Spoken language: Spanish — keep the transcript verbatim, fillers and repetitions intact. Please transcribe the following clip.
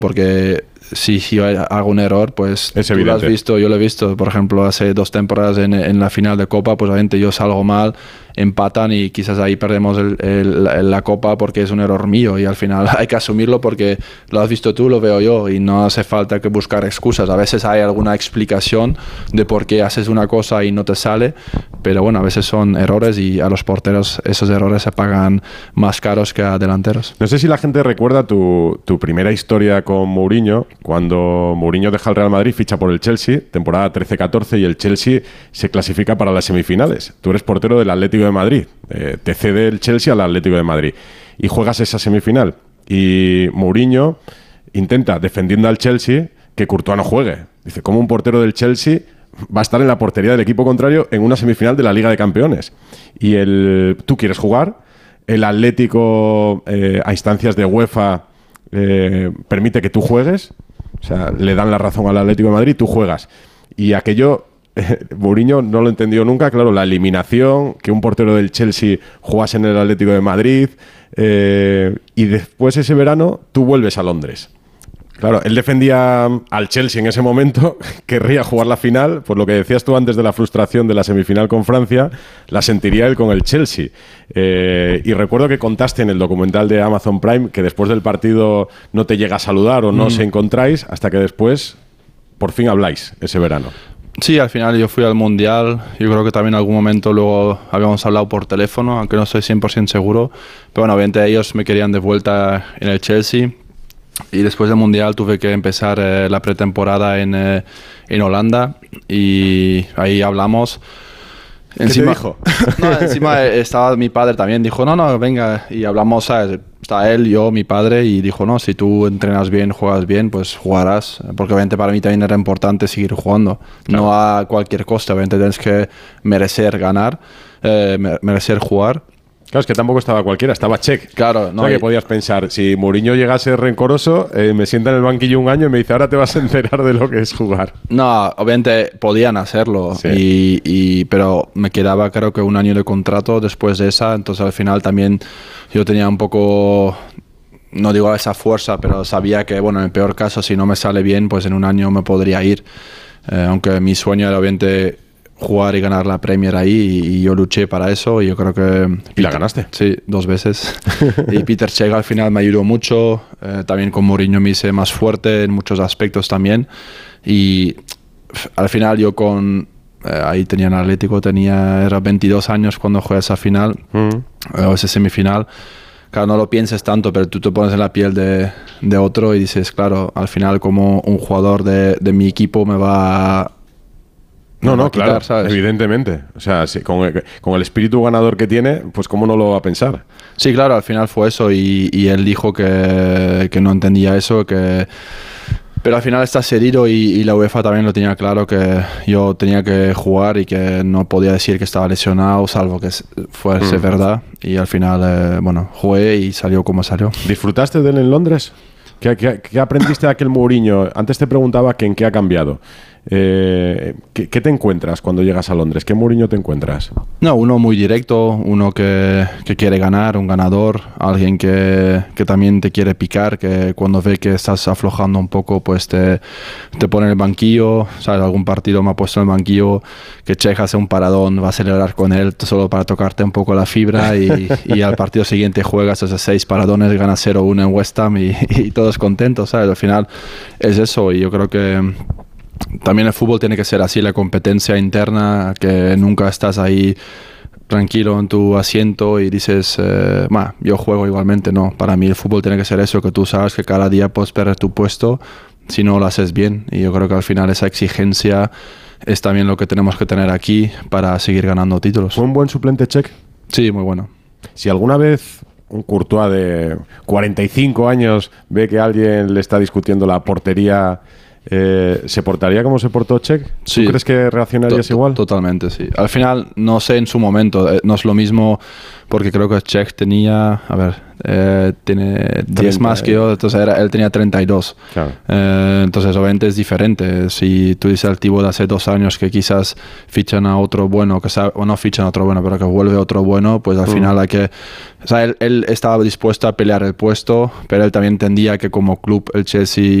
porque si yo hago un error, pues es tú evidente. Lo has visto, yo lo he visto, por ejemplo, hace dos temporadas en, en la final de Copa, pues obviamente yo salgo mal, empatan y quizás ahí perdemos el, el, la, la Copa porque es un error mío y al final hay que asumirlo porque lo has visto tú, lo veo yo y no hace falta que buscar excusas. A veces hay alguna explicación de por qué haces una cosa y no te sale, pero bueno, a veces son errores y a los porteros esos errores se pagan más caros que a delanteros. No sé si la gente recuerda tu, tu primera historia con Mourinho, cuando Mourinho deja el Real Madrid, ficha por el Chelsea, temporada trece catorce, y el Chelsea se clasifica para las semifinales. Tú eres portero del Atlético de Madrid, eh, te cede el Chelsea al Atlético de Madrid y juegas esa semifinal. Y Mourinho intenta, defendiendo al Chelsea, que Courtois no juegue. Dice, ¿cómo un portero del Chelsea va a estar en la portería del equipo contrario en una semifinal de la Liga de Campeones? Y el, tú quieres jugar, el Atlético eh, a instancias de UEFA eh, permite que tú juegues, o sea, le dan la razón al Atlético de Madrid, tú juegas. Y aquello, eh, Mourinho no lo entendió nunca, claro, la eliminación, que un portero del Chelsea jugase en el Atlético de Madrid, eh, y después ese verano tú vuelves a Londres. Claro, él defendía al Chelsea en ese momento, querría jugar la final, por lo que decías tú antes de la frustración de la semifinal con Francia, la sentiría él con el Chelsea. Eh, y recuerdo que contaste en el documental de Amazon Prime que después del partido no te llega a saludar o no mm. os encontráis hasta que después por fin habláis ese verano. Sí, al final yo fui al Mundial, yo creo que también en algún momento luego habíamos hablado por teléfono, aunque no estoy cien por ciento seguro, pero bueno, obviamente ellos me querían de vuelta en el Chelsea. Y después del Mundial tuve que empezar eh, la pretemporada en, eh, en Holanda y ahí hablamos. ¿Qué encima, te dijo? No, encima estaba mi padre también, dijo, no, no, venga, y hablamos, ¿sabes? Está él, yo, mi padre, y dijo, no, si tú entrenas bien, juegas bien, pues jugarás, porque obviamente para mí también era importante seguir jugando, claro. No a cualquier coste, obviamente tienes que merecer ganar, eh, merecer jugar. Claro, es que tampoco estaba cualquiera, estaba Cech. Claro, no. O sea, que y... podías pensar, si Mourinho llegase rencoroso, eh, me sienta en el banquillo un año y me dice, ahora te vas a enterar de lo que es jugar. No, obviamente podían hacerlo, sí. y, y, pero me quedaba creo que un año de contrato después de esa, entonces al final también yo tenía un poco, no digo esa fuerza, pero sabía que, bueno, en el peor caso, si no me sale bien, pues en un año me podría ir. Eh, aunque mi sueño era obviamente jugar y ganar la Premier ahí, y, y yo luché para eso y yo creo que... Peter, ¿y la ganaste? Sí, dos veces. Y Peter Cech al final me ayudó mucho, eh, también con Mourinho me hice más fuerte en muchos aspectos también, y al final yo con... Eh, ahí tenía en Atlético, tenía, era veintidós años cuando jugué esa final, mm. o esa semifinal. Claro, no lo pienses tanto, pero tú te pones en la piel de, de otro y dices, claro, al final como un jugador de, de mi equipo me va a... No, no, quitar, claro, ¿sabes? Evidentemente. O sea, sí, con, el, con el espíritu ganador que tiene, pues cómo no lo va a pensar. Sí, claro, al final fue eso y, y él dijo que, que no entendía eso, que... Pero al final está cedido y, y la UEFA también lo tenía claro, que yo tenía que jugar y que no podía decir que estaba lesionado, salvo que fuese mm. verdad. Y al final, eh, bueno, jugué y salió como salió. ¿Disfrutaste de él en Londres? ¿Qué, qué, qué aprendiste de aquel Mourinho? Antes te preguntaba que en qué ha cambiado. Eh, ¿qué, ¿Qué te encuentras cuando llegas a Londres? ¿Qué Mourinho te encuentras? No, uno muy directo, uno que, que quiere ganar, un ganador, alguien que, que también te quiere picar, que cuando ve que estás aflojando un poco, pues te, te pone en el banquillo. ¿Sabes? Algún partido me ha puesto en el banquillo, que Cech hace un paradón, va a celebrar con él solo para tocarte un poco la fibra y, y al partido siguiente juegas esos seis paradones, ganas cero uno en West Ham y, y todos contentos, ¿sabes? Al final es eso y yo creo que también el fútbol tiene que ser así, la competencia interna, que nunca estás ahí tranquilo en tu asiento y dices, eh, yo juego igualmente. No, para mí el fútbol tiene que ser eso, que tú sabes que cada día puedes perder tu puesto si no lo haces bien. Y yo creo que al final esa exigencia es también lo que tenemos que tener aquí para seguir ganando títulos. ¿Fue un buen suplente Cech? Sí, muy bueno. Si alguna vez un Courtois de cuarenta y cinco años ve que alguien le está discutiendo la portería Eh, ¿Se portaría como se portó Cech? Sí. ¿Tú crees que reaccionarías To- igual? Totalmente, sí. Al final, no sé en su momento, eh, no es lo mismo porque creo que Cech tenía, a ver, eh, tiene diez más que yo, entonces era, él tenía treinta y dos. Claro. Eh, entonces, obviamente es diferente. Si tú dices al tipo de hace dos años que quizás fichan a otro bueno, que sabe, o no fichan a otro bueno, pero que vuelve otro bueno, pues al Mm. final hay que... O sea, él, él estaba dispuesto a pelear el puesto, pero él también entendía que como club el Chelsea